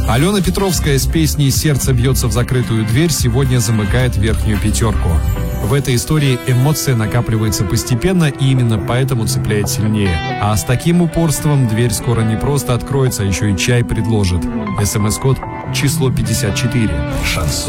Алена Петровская с песней «Сердце бьется в закрытую дверь» сегодня замыкает верхнюю пятерку. В этой истории эмоция накапливается постепенно и именно поэтому цепляет сильнее. А с таким упорством дверь скоро не просто откроется, а еще и чай предложит. СМС-код число 54. Шансон.